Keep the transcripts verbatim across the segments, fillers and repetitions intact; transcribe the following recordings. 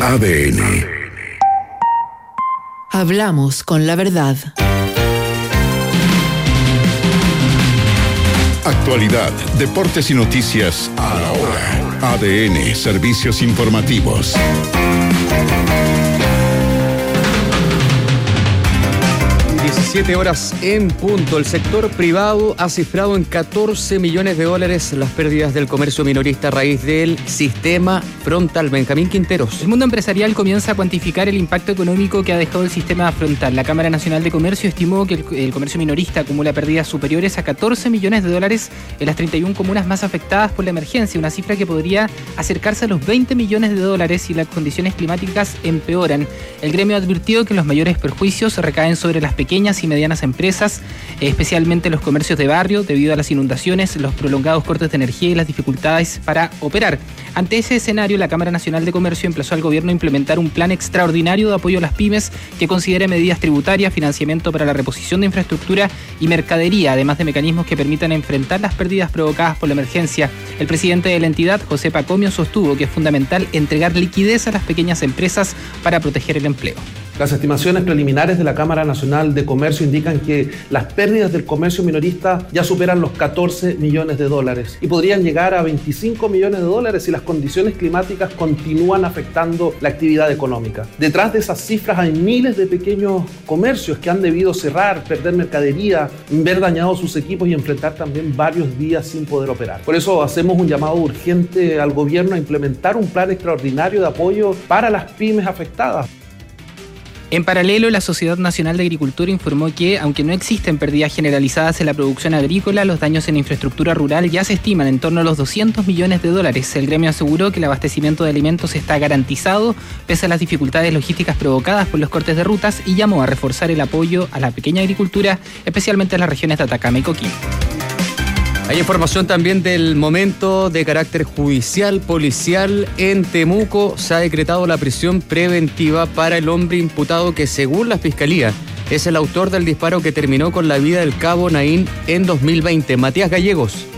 A D N. Hablamos con la verdad. Actualidad, deportes y noticias a la hora. A D N, servicios informativos. diecisiete horas en punto. El sector privado ha cifrado en catorce millones de dólares las pérdidas del comercio minorista a raíz del sistema frontal. Benjamín Quinteros. El mundo empresarial comienza a cuantificar el impacto económico que ha dejado el sistema frontal. La Cámara Nacional de Comercio estimó que el, el comercio minorista acumula pérdidas superiores a catorce millones de dólares en las treinta y una comunas más afectadas por la emergencia, una cifra que podría acercarse a los veinte millones de dólares si las condiciones climáticas empeoran. El gremio advirtió que los mayores perjuicios recaen sobre las pequeñas y medianas empresas, especialmente los comercios de barrio, debido a las inundaciones, los prolongados cortes de energía y las dificultades para operar. Ante ese escenario, la Cámara Nacional de Comercio emplazó al gobierno a implementar un plan extraordinario de apoyo a las pymes que considere medidas tributarias, financiamiento para la reposición de infraestructura y mercadería, además de mecanismos que permitan enfrentar las pérdidas provocadas por la emergencia. El presidente de la entidad, José Pacomio, sostuvo que es fundamental entregar liquidez a las pequeñas empresas para proteger el empleo. Las estimaciones preliminares de la Cámara Nacional de Comercio indican que las pérdidas del comercio minorista ya superan los catorce millones de dólares y podrían llegar a veinticinco millones de dólares si las condiciones climáticas continúan afectando la actividad económica. Detrás de esas cifras hay miles de pequeños comercios que han debido cerrar, perder mercadería, ver dañados sus equipos y enfrentar también varios días sin poder operar. Por eso hacemos un llamado urgente al gobierno a implementar un plan extraordinario de apoyo para las pymes afectadas. En paralelo, la Sociedad Nacional de Agricultura informó que, aunque no existen pérdidas generalizadas en la producción agrícola, los daños en infraestructura rural ya se estiman en torno a los doscientos millones de dólares. El gremio aseguró que el abastecimiento de alimentos está garantizado pese a las dificultades logísticas provocadas por los cortes de rutas y llamó a reforzar el apoyo a la pequeña agricultura, especialmente en las regiones de Atacama y Coquimbo. Hay información también del momento de carácter judicial, policial. En Temuco se ha decretado la prisión preventiva para el hombre imputado que, según la Fiscalía, es el autor del disparo que terminó con la vida del cabo Naín en dos mil veinte. Matías Gallegos.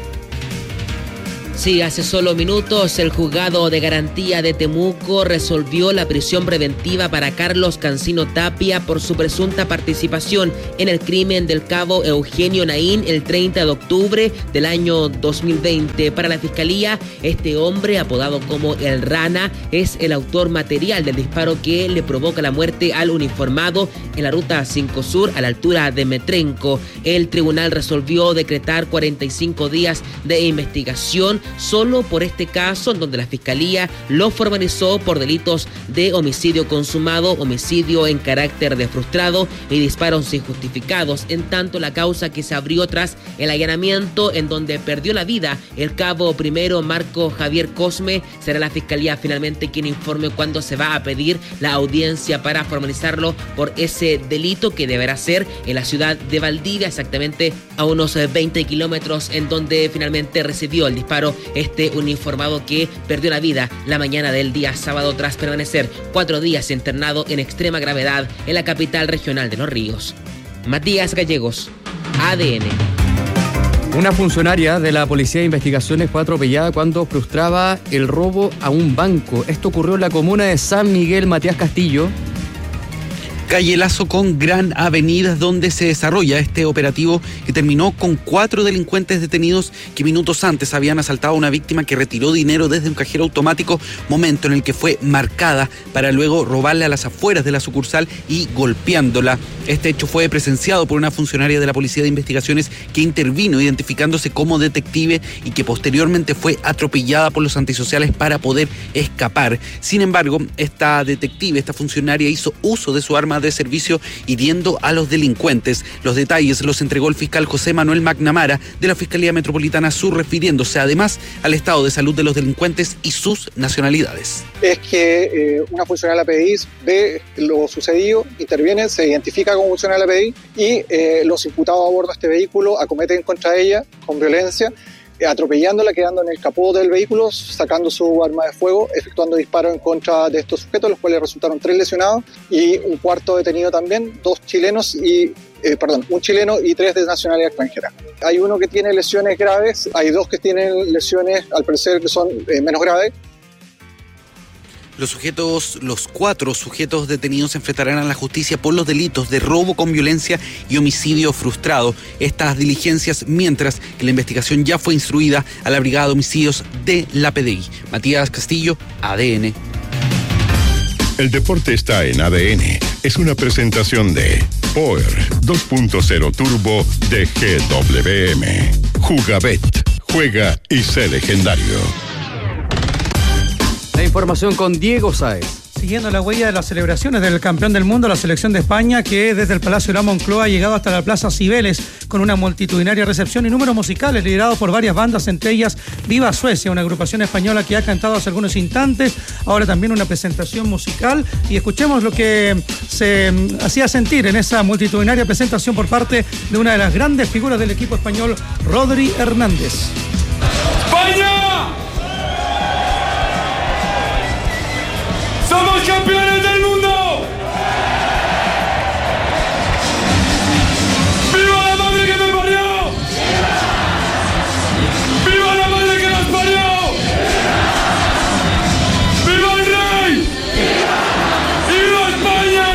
Sí, hace solo minutos el juzgado de garantía de Temuco resolvió la prisión preventiva para Carlos Cancino Tapia por su presunta participación en el crimen del cabo Eugenio Naín el treinta de octubre del año dos mil veinte. Para la Fiscalía, este hombre, apodado como El Rana, es el autor material del disparo que le provoca la muerte al uniformado en la ruta cinco Sur a la altura de Metrenco. El tribunal resolvió decretar cuarenta y cinco días de investigación solo por este caso, en donde la Fiscalía lo formalizó por delitos de homicidio consumado, homicidio en carácter de frustrado y disparos injustificados, en tanto la causa que se abrió tras el allanamiento en donde perdió la vida el cabo primero Marco Javier Cosme, será la Fiscalía finalmente quien informe cuándo se va a pedir la audiencia para formalizarlo por ese delito que deberá ser en la ciudad de Valdivia, exactamente a unos veinte kilómetros, en donde finalmente recibió el disparo este uniformado que perdió la vida la mañana del día sábado tras permanecer cuatro días internado en extrema gravedad en la capital regional de Los Ríos. Matías Gallegos, A D N. Una funcionaria de la Policía de Investigaciones fue atropellada cuando frustraba el robo a un banco. Esto ocurrió en la comuna de San Miguel. Matías Castillo. Calle Lazo con Gran Avenida, donde se desarrolla este operativo que terminó con cuatro delincuentes detenidos que minutos antes habían asaltado a una víctima que retiró dinero desde un cajero automático, momento en el que fue marcada para luego robarle a las afueras de la sucursal y golpeándola. Este hecho fue presenciado por una funcionaria de la Policía de Investigaciones que intervino identificándose como detective y que posteriormente fue atropellada por los antisociales para poder escapar. Sin embargo, esta detective, esta funcionaria hizo uso de su arma de servicio hiriendo a los delincuentes. Los detalles los entregó el fiscal José Manuel McNamara de la Fiscalía Metropolitana Sur, refiriéndose además al estado de salud de los delincuentes y sus nacionalidades. Es que eh, una funcionaria de la P D I ve lo sucedido, interviene, se identifica como funcionaria de la P D I y eh, los imputados a bordo de este vehículo acometen contra ella con violencia, atropellándola, quedando en el capó del vehículo, sacando su arma de fuego, efectuando disparos en contra de estos sujetos, los cuales resultaron tres lesionados y un cuarto detenido también, dos chilenos y, eh, perdón, un chileno y tres de nacionalidad extranjera. Hay uno que tiene lesiones graves, hay dos que tienen lesiones, al parecer, que son eh, menos graves. Los sujetos, los cuatro sujetos detenidos se enfrentarán a la justicia por los delitos de robo con violencia y homicidio frustrado. Estas diligencias mientras que la investigación ya fue instruida a la Brigada de Homicidios de la P D I. Matías Castillo, A D N. El deporte está en A D N. Es una presentación de Power dos punto cero Turbo de G W M. Jugabet. Juega y sé legendario. La información con Diego Sáez. Siguiendo la huella de las celebraciones del campeón del mundo, la selección de España, que desde el Palacio de la Moncloa ha llegado hasta la Plaza Cibeles con una multitudinaria recepción y números musicales liderados por varias bandas, entre ellas Viva Suecia, una agrupación española que ha cantado hace algunos instantes, ahora también una presentación musical, y escuchemos lo que se hacía sentir en esa multitudinaria presentación por parte de una de las grandes figuras del equipo español, Rodri Hernández. ¡España! ¡Somos campeones del mundo! ¡Viva la madre que me parió! ¡Viva la madre que nos parió! ¡Viva el rey! ¡Viva España!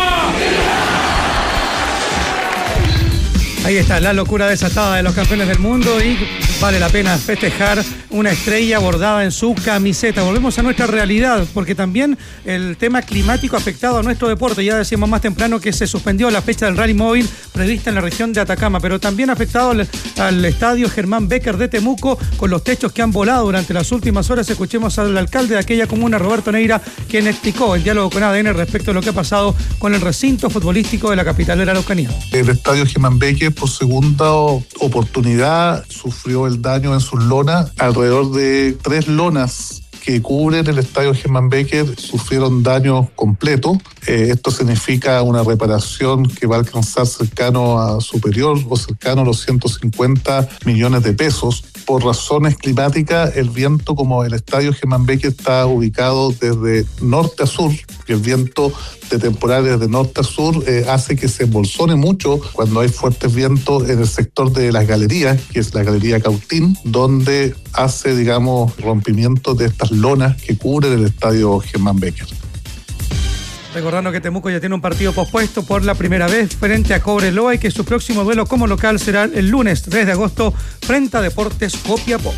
Ahí está, la locura desatada de los campeones del mundo, y vale la pena festejar una estrella bordada en su camiseta. Volvemos a nuestra realidad, porque también el tema climático ha afectado a nuestro deporte. Ya decíamos más temprano que se suspendió la fecha del rally móvil prevista en la región de Atacama, pero también ha afectado al, al estadio Germán Becker de Temuco, con los techos que han volado durante las últimas horas. Escuchemos al alcalde de aquella comuna, Roberto Neira, quien explicó el diálogo con A D N respecto a lo que ha pasado con el recinto futbolístico de la capital de la Araucanía. El estadio Germán Becker, por segunda oportunidad, sufrió el daño en sus lonas. Alrededor de tres lonas que cubren el estadio Germán Becker sufrieron daños completos. Eh, esto significa una reparación que va a alcanzar cercano a superior o cercano a los ciento cincuenta millones de pesos. Por razones climáticas, el viento, como el estadio Germán Becker está ubicado desde norte a sur, y el viento de temporal desde norte a sur eh, hace que se embolsone mucho cuando hay fuertes vientos en el sector de las galerías, que es la Galería Cautín, donde hace, digamos, rompimiento de estas lonas que cubren el estadio Germán Becker. Recordando que Temuco ya tiene un partido pospuesto por la primera vez frente a Cobreloa, y que su próximo duelo como local será el lunes tres de agosto frente a Deportes Copiapó.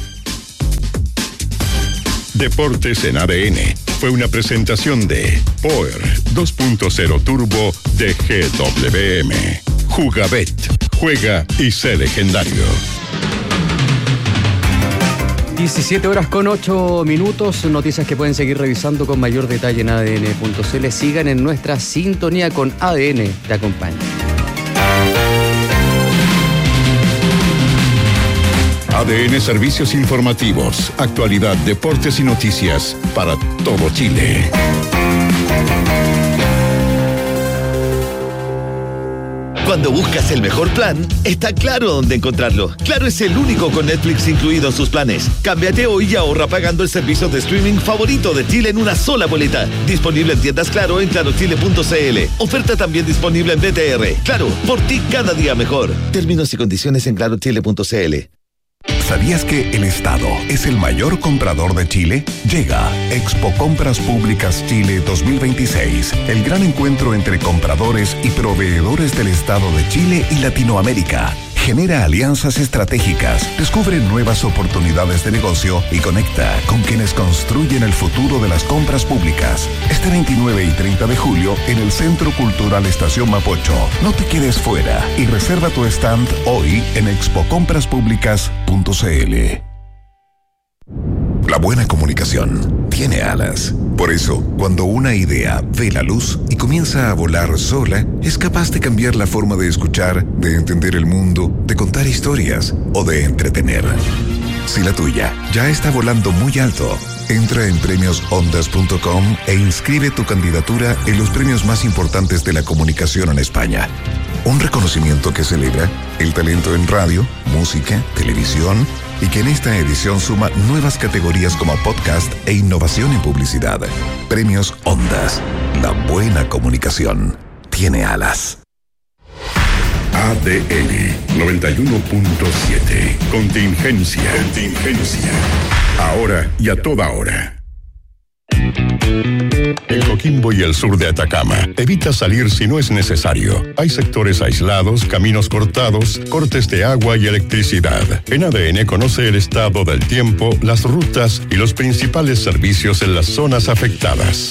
Deportes en A D N fue una presentación de Power dos punto cero Turbo de G W M. Jugabet. Juega y sé legendario. diecisiete horas con ocho minutos, noticias que pueden seguir revisando con mayor detalle en A D N punto C L. Sigan en nuestra sintonía con A D N, te acompaña. A D N Servicios Informativos, actualidad, deportes y noticias para todo Chile. Cuando buscas el mejor plan, está Claro dónde encontrarlo. Claro es el único con Netflix incluido en sus planes. Cámbiate hoy y ahorra pagando el servicio de streaming favorito de Chile en una sola boleta. Disponible en tiendas Claro en claro chile punto c l. Oferta también disponible en B T R. Claro, por ti cada día mejor. Términos y condiciones en claro chile punto c l. ¿Sabías que el Estado es el mayor comprador de Chile? Llega Expo Compras Públicas Chile dos mil veintiséis, el gran encuentro entre compradores y proveedores del Estado de Chile y Latinoamérica. Genera alianzas estratégicas, descubre nuevas oportunidades de negocio y conecta con quienes construyen el futuro de las compras públicas. Este veintinueve y treinta de julio en el Centro Cultural Estación Mapocho. No te quedes fuera y reserva tu stand hoy en expo compras públicas punto c l. La buena comunicación tiene alas. Por eso, cuando una idea ve la luz y comienza a volar sola, es capaz de cambiar la forma de escuchar, de entender el mundo, de contar historias o de entretener. Si la tuya ya está volando muy alto, entra en premios ondas punto com e inscribe tu candidatura en los premios más importantes de la comunicación en España. Un reconocimiento que celebra el talento en radio, música, televisión, y que en esta edición suma nuevas categorías como podcast e innovación en publicidad. Premios Ondas. La buena comunicación tiene alas. A D N noventa y uno punto siete. Contingencia. Contingencia. Ahora y a toda hora. Coquimbo y el sur de Atacama. Evita salir si no es necesario. Hay sectores aislados, caminos cortados, cortes de agua y electricidad. En A D N conoce el estado del tiempo, las rutas y los principales servicios en las zonas afectadas.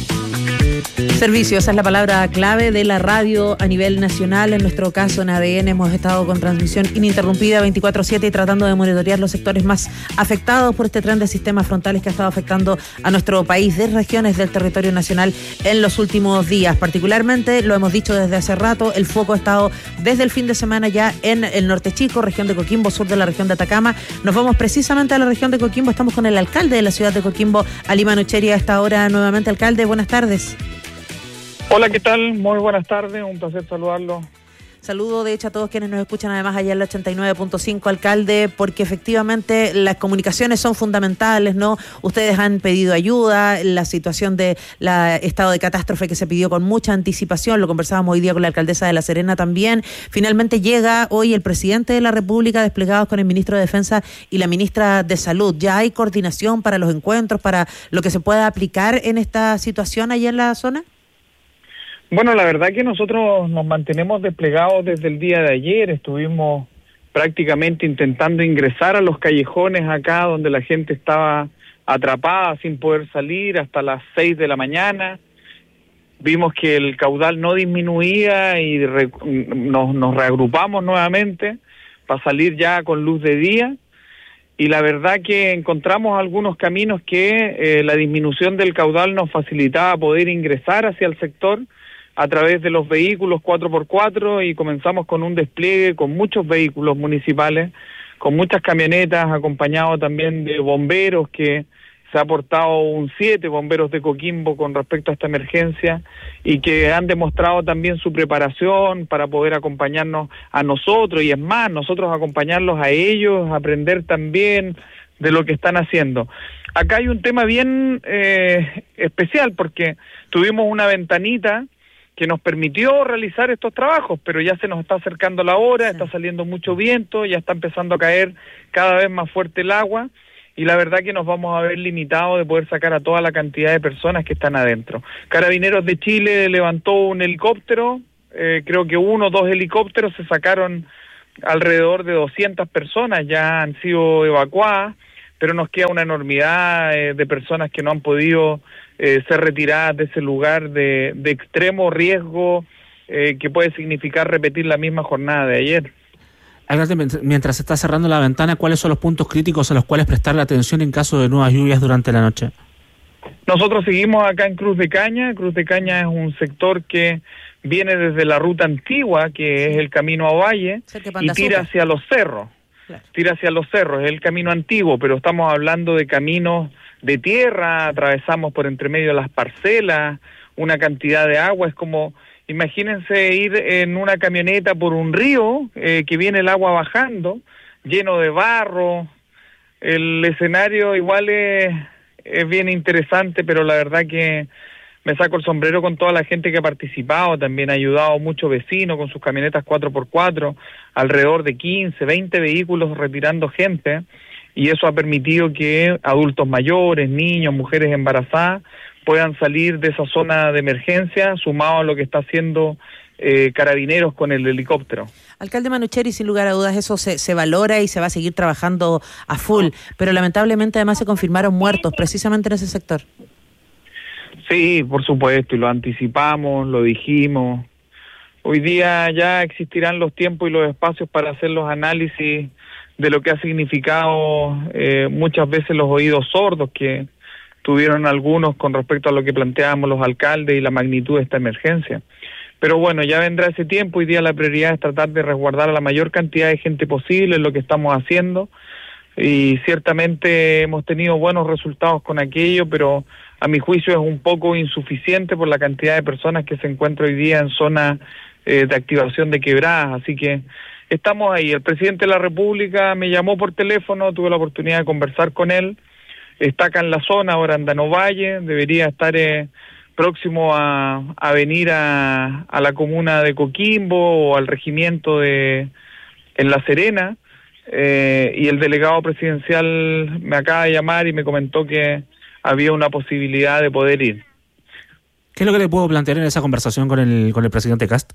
Servicio, esa es la palabra clave de la radio a nivel nacional. En nuestro caso, en A D N, hemos estado con transmisión ininterrumpida veinticuatro siete y tratando de monitorear los sectores más afectados por este tren de sistemas frontales que ha estado afectando a nuestro país de regiones del territorio nacional en los últimos días. Particularmente, lo hemos dicho desde hace rato, el foco ha estado desde el fin de semana ya en el norte chico, región de Coquimbo, sur de la región de Atacama. Nos vamos precisamente a la región de Coquimbo. Estamos con el alcalde de la ciudad de Coquimbo, Ali Manucheri, a esta hora nuevamente. Alcalde, buenas tardes. Hola, ¿qué tal? Muy buenas tardes, un placer saludarlo. Saludo, de hecho, a todos quienes nos escuchan, además, allá en la ochenta y nueve punto cinco, alcalde, porque efectivamente las comunicaciones son fundamentales, ¿no? Ustedes han pedido ayuda, la situación de la estado de catástrofe que se pidió con mucha anticipación, lo conversábamos hoy día con la alcaldesa de La Serena también. Finalmente llega hoy el presidente de la República, desplegados con el ministro de Defensa y la ministra de Salud. ¿Ya hay coordinación para los encuentros, para lo que se pueda aplicar en esta situación allá en la zona? Bueno, la verdad que nosotros nos mantenemos desplegados desde el día de ayer. Estuvimos prácticamente intentando ingresar a los callejones acá donde la gente estaba atrapada sin poder salir hasta las seis de la mañana. Vimos que el caudal no disminuía y re, nos, nos reagrupamos nuevamente para salir ya con luz de día. Y la verdad que encontramos algunos caminos que eh, la disminución del caudal nos facilitaba poder ingresar hacia el sector a través de los vehículos cuatro por cuatro, y comenzamos con un despliegue con muchos vehículos municipales, con muchas camionetas, acompañado también de bomberos, que se ha aportado un siete bomberos de Coquimbo con respecto a esta emergencia, y que han demostrado también su preparación para poder acompañarnos a nosotros, y es más, nosotros acompañarlos a ellos, aprender también de lo que están haciendo. Acá hay un tema bien eh, especial, porque tuvimos una ventanita que nos permitió realizar estos trabajos, pero ya se nos está acercando la hora, sí. Está saliendo mucho viento, ya está empezando a caer cada vez más fuerte el agua, y la verdad que nos vamos a ver limitados de poder sacar a toda la cantidad de personas que están adentro. Carabineros de Chile levantó un helicóptero, eh, creo que uno o dos helicópteros, se sacaron alrededor de doscientas personas, ya han sido evacuadas, pero nos queda una enormidad eh, de personas que no han podido eh, ser retiradas de ese lugar de, de extremo riesgo eh, que puede significar repetir la misma jornada de ayer. Mientras se está cerrando la ventana, ¿cuáles son los puntos críticos a los cuales prestar la atención en caso de nuevas lluvias durante la noche? Nosotros seguimos acá en Cruz de Caña. Cruz de Caña es un sector que viene desde la ruta antigua, que es el camino a Valle, y tira hacia los cerros. Claro. Tira hacia los cerros, es el camino antiguo, pero estamos hablando de caminos de tierra, atravesamos por entre medio de las parcelas, una cantidad de agua, es como, imagínense ir en una camioneta por un río, eh, que viene el agua bajando, lleno de barro. El escenario igual es, es bien interesante, pero la verdad que me saco el sombrero con toda la gente que ha participado, también ha ayudado muchos vecinos con sus camionetas cuatro por cuatro, alrededor de quince, veinte vehículos retirando gente, y eso ha permitido que adultos mayores, niños, mujeres embarazadas puedan salir de esa zona de emergencia, sumado a lo que está haciendo eh, Carabineros con el helicóptero. Alcalde Manucheri, sin lugar a dudas eso se, se valora y se va a seguir trabajando a full, pero lamentablemente además se confirmaron muertos precisamente en ese sector. Sí, por supuesto, y lo anticipamos, lo dijimos. Hoy día ya existirán los tiempos y los espacios para hacer los análisis de lo que ha significado eh, muchas veces los oídos sordos que tuvieron algunos con respecto a lo que planteábamos los alcaldes y la magnitud de esta emergencia. Pero bueno, ya vendrá ese tiempo. Hoy día la prioridad es tratar de resguardar a la mayor cantidad de gente posible, en lo que estamos haciendo, y ciertamente hemos tenido buenos resultados con aquello, pero a mi juicio es un poco insuficiente por la cantidad de personas que se encuentran hoy día en zona eh, de activación de quebradas, así que estamos ahí. El presidente de la República me llamó por teléfono, tuve la oportunidad de conversar con él, está acá en la zona, ahora en Dano Valle, debería estar eh, próximo a, a venir a, a la comuna de Coquimbo o al regimiento de en La Serena, eh, y el delegado presidencial me acaba de llamar y me comentó que había una posibilidad de poder ir. ¿Qué es lo que le puedo plantear en esa conversación con el, con el presidente Kast?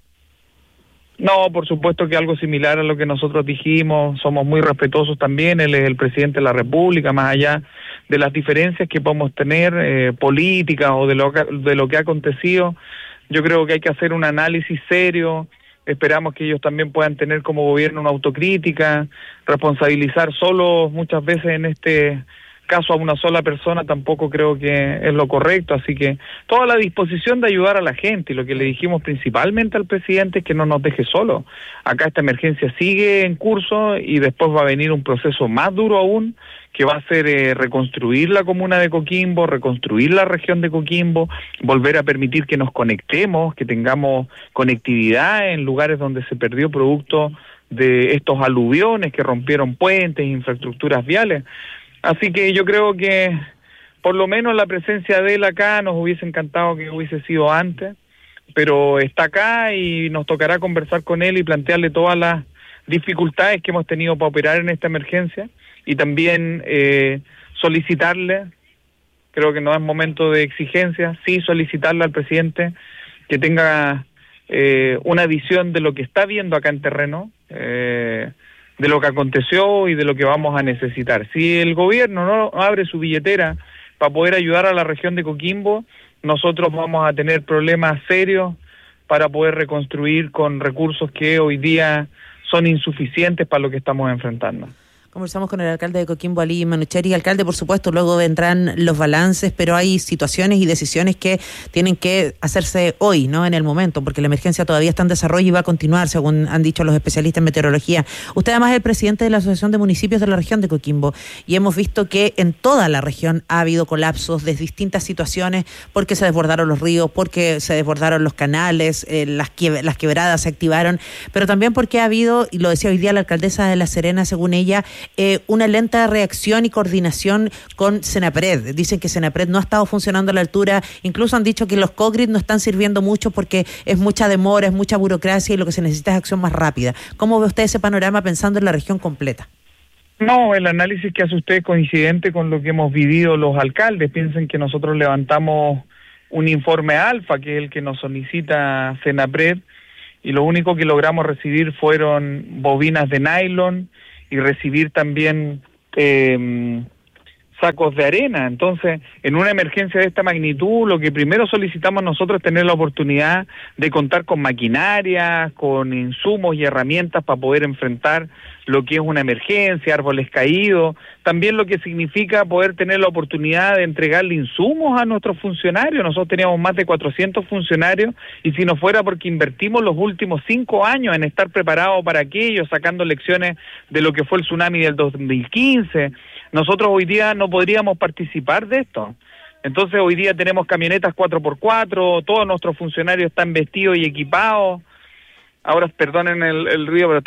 No, por supuesto que algo similar a lo que nosotros dijimos, somos muy respetuosos también, él es el presidente de la República, más allá de las diferencias que podemos tener, eh, políticas o de lo, que, de lo que ha acontecido, yo creo que hay que hacer un análisis serio, esperamos que ellos también puedan tener como gobierno una autocrítica, responsabilizar solo muchas veces en este caso a una sola persona tampoco creo que es lo correcto, así que toda la disposición de ayudar a la gente, y lo que le dijimos principalmente al presidente es que no nos deje solo. Acá esta emergencia sigue en curso y después va a venir un proceso más duro aún, que va a ser eh, reconstruir la comuna de Coquimbo, reconstruir la región de Coquimbo, volver a permitir que nos conectemos, que tengamos conectividad en lugares donde se perdió producto de estos aluviones que rompieron puentes, infraestructuras viales. Así que yo creo que por lo menos la presencia de él acá nos hubiese encantado que hubiese sido antes, pero está acá y nos tocará conversar con él y plantearle todas las dificultades que hemos tenido para operar en esta emergencia y también eh, solicitarle, creo que no es momento de exigencia, sí solicitarle al presidente que tenga eh, una visión de lo que está viendo acá en terreno, eh, de lo que aconteció y de lo que vamos a necesitar. Si el gobierno no abre su billetera para poder ayudar a la región de Coquimbo, nosotros vamos a tener problemas serios para poder reconstruir con recursos que hoy día son insuficientes para lo que estamos enfrentando. Conversamos con el alcalde de Coquimbo, Ali Manucheri. Alcalde, por supuesto, luego vendrán los balances, pero hay situaciones y decisiones que tienen que hacerse hoy, ¿no? En el momento, porque la emergencia todavía está en desarrollo y va a continuar, según han dicho los especialistas en meteorología. Usted además es el presidente de la Asociación de Municipios de la región de Coquimbo y hemos visto que en toda la región ha habido colapsos de distintas situaciones porque se desbordaron los ríos, porque se desbordaron los canales, eh, las, quie- las quebradas se activaron, pero también porque ha habido, y lo decía hoy día la alcaldesa de La Serena, según ella, Eh, una lenta reacción y coordinación con Senapred. Dicen que Senapred no ha estado funcionando a la altura, incluso han dicho que los COGRID no están sirviendo mucho porque es mucha demora, es mucha burocracia y lo que se necesita es acción más rápida. ¿Cómo ve usted ese panorama pensando en la región completa? No, el análisis que hace usted es coincidente con lo que hemos vivido los alcaldes. Piensen que nosotros levantamos un informe alfa, que es el que nos solicita Senapred, y lo único que logramos recibir fueron bobinas de nylon y recibir también eh, sacos de arena. Entonces, en una emergencia de esta magnitud, lo que primero solicitamos nosotros es tener la oportunidad de contar con maquinaria, con insumos y herramientas para poder enfrentar lo que es una emergencia, árboles caídos, también lo que significa poder tener la oportunidad de entregarle insumos a nuestros funcionarios. Nosotros teníamos más de cuatrocientos funcionarios y si no fuera porque invertimos los últimos cinco años en estar preparados para aquello, sacando lecciones de lo que fue el tsunami del dos mil quince, nosotros hoy día no podríamos participar de esto. Entonces hoy día tenemos camionetas cuatro por cuatro, todos nuestros funcionarios están vestidos y equipados. Ahora, perdonen el, el ruido, pero